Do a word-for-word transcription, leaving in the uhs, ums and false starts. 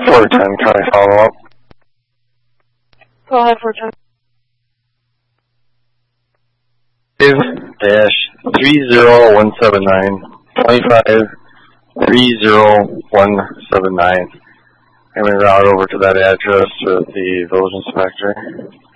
four ten, county follow-up. Go ahead, four ten. Dash three zero one seven nine, twenty-five three zero one seven nine. I'm going to route over to that address with the village inspector.